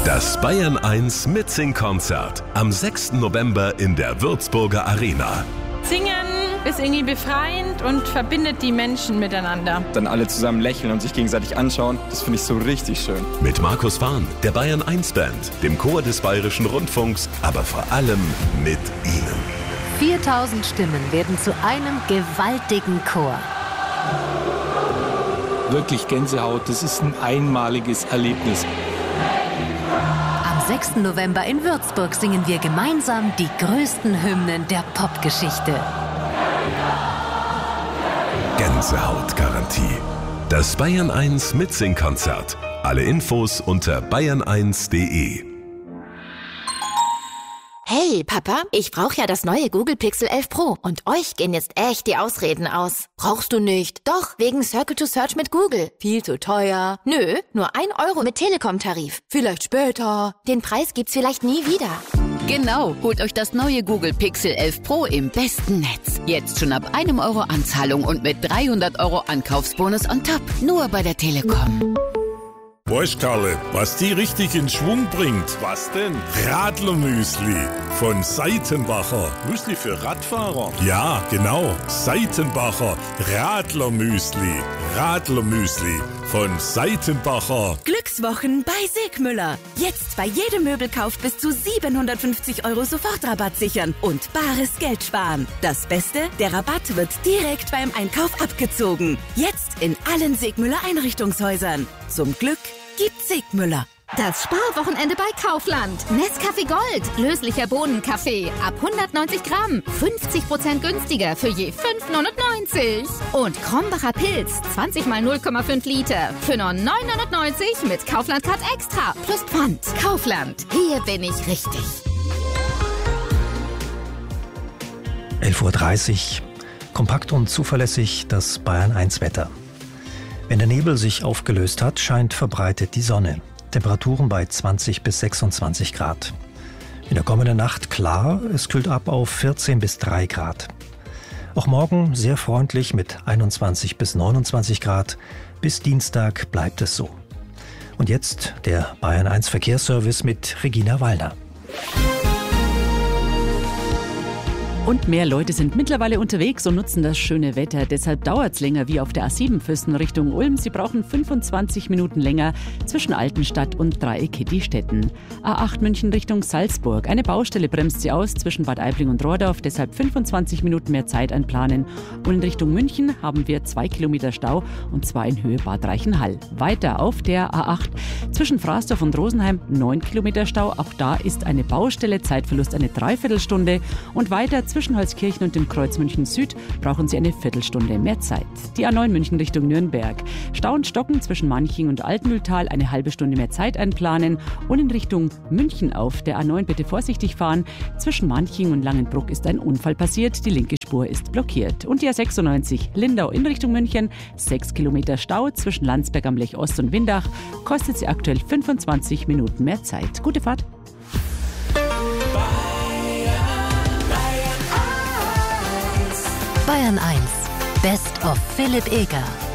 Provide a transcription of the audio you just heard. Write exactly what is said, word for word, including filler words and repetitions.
Das Bayern eins Mitsingkonzert am sechsten November in der Würzburger Arena. Singen ist irgendwie befreiend und verbindet die Menschen miteinander. Dann alle zusammen lächeln und sich gegenseitig anschauen, das finde ich so richtig schön. Mit Markus Fahn, der Bayern eins Band, dem Chor des Bayerischen Rundfunks, aber vor allem mit Ihnen. viertausend Stimmen werden zu einem gewaltigen Chor. Wirklich Gänsehaut, das ist ein einmaliges Erlebnis. Am sechsten November in Würzburg singen wir gemeinsam die größten Hymnen der Popgeschichte. Gänsehautgarantie. Das Bayern eins Mitsingkonzert. Alle Infos unter bayern eins punkt de. Hey, Papa, ich brauche ja das neue Google Pixel elf Pro und euch gehen jetzt echt die Ausreden aus. Brauchst du nicht? Doch, wegen Circle to Search mit Google. Viel zu teuer. Nö, nur ein Euro mit Telekom-Tarif. Vielleicht später. Den Preis gibt's vielleicht nie wieder. Genau, holt euch das neue Google Pixel elf Pro im besten Netz. Jetzt schon ab einem Euro Anzahlung und mit dreihundert Euro Ankaufsbonus on top. Nur bei der Telekom. Weißt Karle, was die richtig in Schwung bringt? Was denn? Radlermüsli von Seitenbacher. Müsli für Radfahrer? Ja, genau. Seitenbacher Radlermüsli. Radlermüsli von Seitenbacher. Glückswochen bei Segmüller. Jetzt bei jedem Möbelkauf bis zu siebenhundertfünfzig Euro Sofortrabatt sichern und bares Geld sparen. Das Beste, der Rabatt wird direkt beim Einkauf abgezogen. Jetzt in allen Segmüller Einrichtungshäusern. Zum Glück gibt's Segmüller. Das Sparwochenende bei Kaufland. Nescafé Gold. Löslicher Bohnenkaffee. Ab hundertneunzig Gramm. fünfzig Prozent günstiger für je fünf neunundneunzig. Und Krombacher Pilz. zwanzig mal null Komma fünf Liter. Für nur neun neunundneunzig mit Kaufland Card Extra. Plus Pfand. Kaufland. Hier bin ich richtig. elf Uhr dreißig. Kompakt und zuverlässig das Bayern eins Wetter. Wenn der Nebel sich aufgelöst hat, scheint verbreitet die Sonne. Temperaturen bei zwanzig bis sechsundzwanzig Grad. In der kommenden Nacht klar, es kühlt ab auf vierzehn bis drei Grad. Auch morgen sehr freundlich mit einundzwanzig bis neunundzwanzig Grad. Bis Dienstag bleibt es so. Und jetzt der Bayern eins Verkehrsservice mit Regina Wallner. Und mehr Leute sind mittlerweile unterwegs und nutzen das schöne Wetter. Deshalb dauert es länger wie auf der A sieben Füssen Richtung Ulm. Sie brauchen fünfundzwanzig Minuten länger zwischen Altenstadt und Dreieck Heddystetten. A acht München Richtung Salzburg. Eine Baustelle bremst sie aus zwischen Bad Aibling und Rohrdorf. Deshalb fünfundzwanzig Minuten mehr Zeit einplanen. Und in Richtung München haben wir zwei Kilometer Stau und zwar in Höhe Bad Reichenhall. Weiter auf der A acht zwischen Fraßdorf und Rosenheim neun Kilometer Stau. Auch da ist eine Baustelle. Zeitverlust eine Dreiviertelstunde. Und weiter zwischen Zwischen Holzkirchen und dem Kreuz München Süd brauchen Sie eine Viertelstunde mehr Zeit. Die A neun München Richtung Nürnberg. Stau und Stocken zwischen Manching und Altmühltal eine halbe Stunde mehr Zeit einplanen. Und in Richtung München auf der A neun bitte vorsichtig fahren. Zwischen Manching und Langenbruck ist ein Unfall passiert. Die linke Spur ist blockiert. Und die A sechsundneunzig Lindau in Richtung München. sechs Kilometer Stau zwischen Landsberg am Lech Ost und Windach. Kostet Sie aktuell fünfundzwanzig Minuten mehr Zeit. Gute Fahrt. Bayern eins. Best of Philipp Eger.